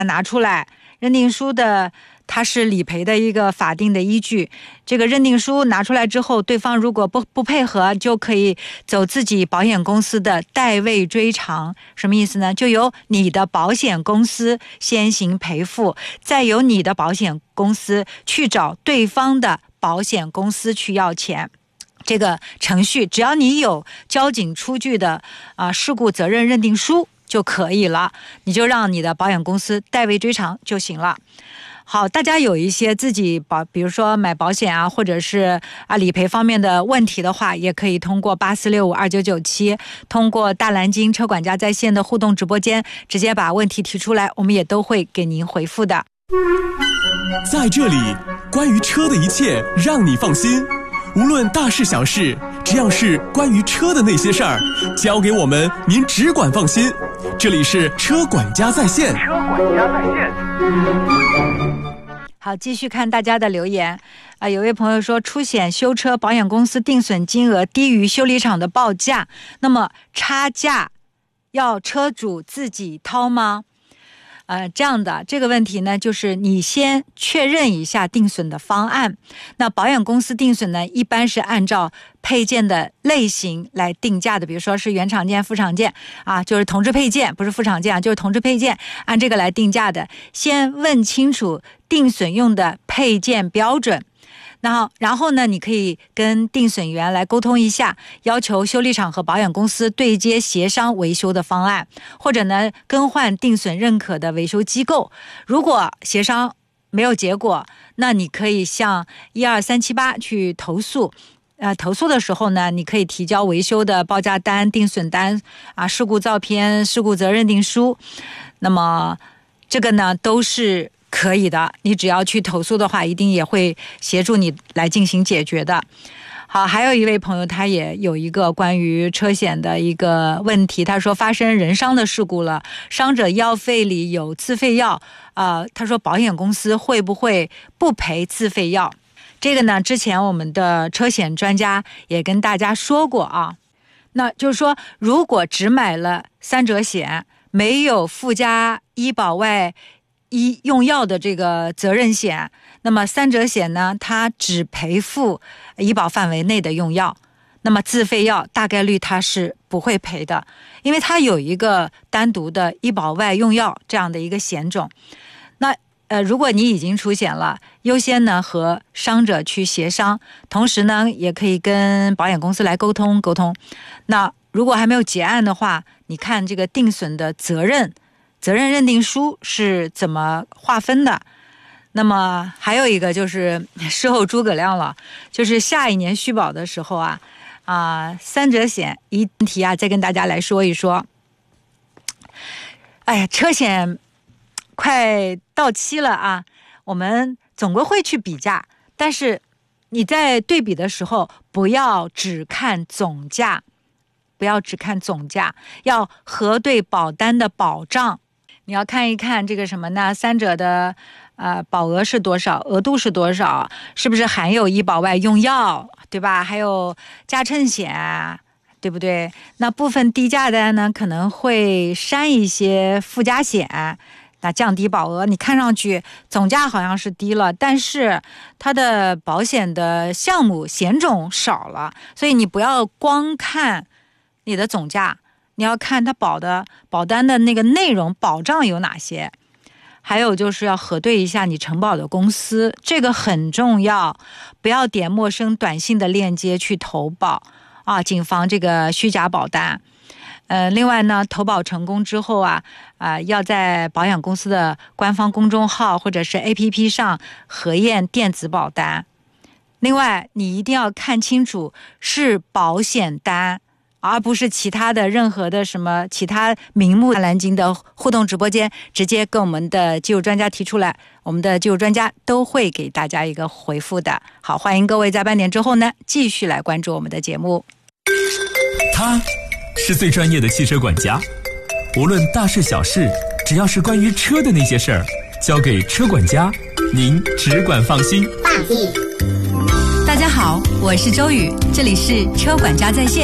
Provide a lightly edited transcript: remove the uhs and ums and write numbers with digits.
拿出来，认定书的它是理赔的一个法定的依据。这个认定书拿出来之后，对方如果不配合，就可以走自己保险公司的代位追偿。什么意思呢？就由你的保险公司先行赔付，再由你的保险公司去找对方的保险公司去要钱。这个程序只要你有交警出具的事故责任认定书就可以了，你就让你的保险公司代为追偿就行了。好，大家有一些自己比如说买保险啊，或者是理赔方面的问题的话，也可以通过84652997，通过大蓝鲸车管家在线的互动直播间直接把问题提出来，我们也都会给您回复的。 在这里，关于车的一切让你放心，无论大事小事，只要是关于车的那些事儿，交给我们，您只管放心。这里是车管家在线。车管家在线。 好，继续看大家的留言有位朋友说，出险修车保险公司定损金额低于修理厂的报价，那么差价要车主自己掏吗？这样的这个问题呢，就是你先确认一下定损的方案。那保险公司定损呢，一般是按照配件的类型来定价的，比如说是原厂件、副厂件就是同质配件，不是副厂件就是同质配件，按这个来定价的。先问清楚定损用的配件标准。然后呢，你可以跟定损员来沟通一下，要求修理厂和保险公司对接协商维修的方案，或者呢更换定损认可的维修机构。如果协商没有结果，那你可以向12378去投诉。投诉的时候呢，你可以提交维修的报价单、定损单事故照片、事故责任认定书。那么这个呢都是可以的，你只要去投诉的话，一定也会协助你来进行解决的。好，还有一位朋友，他也有一个关于车险的一个问题，他说发生人伤的事故了，伤者医药费里有自费药，他说保险公司会不会不赔自费药？这个呢，之前我们的车险专家也跟大家说过那就是说，如果只买了3者险，没有附加医保外用药的这个责任险，那么3者险呢，它只赔付医保范围内的用药，那么自费药大概率它是不会赔的，因为它有一个单独的医保外用药这样的一个险种。那如果你已经出险了，优先呢和伤者去协商，同时呢也可以跟保险公司来沟通。那如果还没有结案的话，你看这个定损的责任认定书是怎么划分的。那么还有一个就是事后诸葛亮了，就是下一年续保的时候3者险一题再跟大家来说一说。车险快到期了我们总归会去比价，但是你在对比的时候不要只看总价，要核对保单的保障。你要看一看这个什么呢？3者的保额是多少，额度是多少，是不是含有医保外用药，对吧？还有加乘险，对不对？那部分低价单呢，可能会删一些附加险，那降低保额。你看上去总价好像是低了，但是它的保险的项目险种少了，所以你不要光看你的总价，你要看它保单的那个内容保障有哪些，还有就是要核对一下你承保的公司，这个很重要，不要点陌生短信的链接去投保谨防这个虚假保单。另外呢，投保成功之后要在保险公司的官方公众号或者是 APP 上核验电子保单。另外你一定要看清楚是保险单，而不是其他的任何的什么其他名目。蓝鲸的互动直播间直接跟我们的技术专家提出来，我们的技术专家都会给大家一个回复的。好，欢迎各位在半点之后呢继续来关注我们的节目。 他是最专业的汽车管家，无论大事小事，只要是关于车的那些事儿，交给车管家，您只管放心。 大家好，我是周宇，这里是车管家在线。